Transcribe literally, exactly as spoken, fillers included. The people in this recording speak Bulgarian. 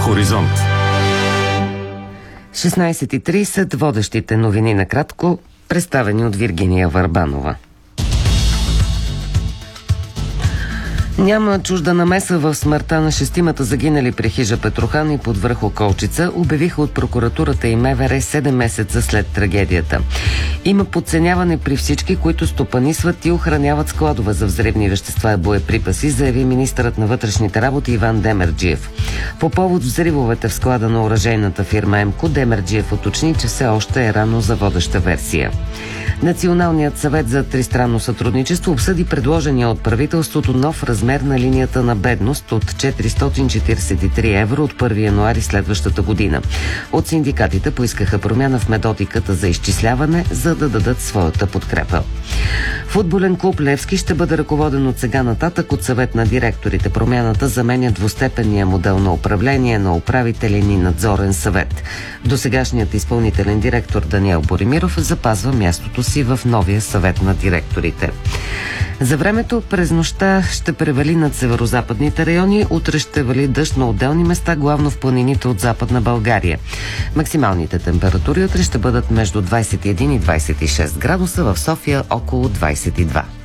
Хоризонт. шестнайсет и трийсет, водещите новини накратко, представени от Виргиния Върбанова. Няма чужда намеса в смъртта на шестимата загинали при хижа Петрохан и под връх Околчица, обявиха от прокуратурата и МВР седем месеца след трагедията. Има подценяване при всички, които стопанисват и охраняват складове за взривни вещества и боеприпаси, заяви министърът на вътрешните работи Иван Демерджиев. По повод взривовете в склада на оръжейната фирма ЕМКО, Демерджиев уточни, че все още е рано за водеща версия. Националният съвет за тристранно сътрудничество обсъди предложения от правителството нов размер на линията на бедност от четиристотин четирийсет и три евро от първи януари следващата година. От синдикатите поискаха промяна в методиката за изчисляване, за да дадат своята подкрепа. Футболен клуб Левски ще бъде ръководен от сега нататък от съвет на директорите. Промяната заменя двустепенния модел на управление на управителен и надзорен съвет. Досегашният изпълнителен директор Даниел Боримиров запазва мястото си в новия съвет на директорите. За времето през нощта ще превали над северозападните райони, утре ще вали дъжд на отделни места, главно в планините от Западна България. Максималните температури утре ще бъдат между двайсет и един и двайсет и шест градуса, в София около двайсет и два.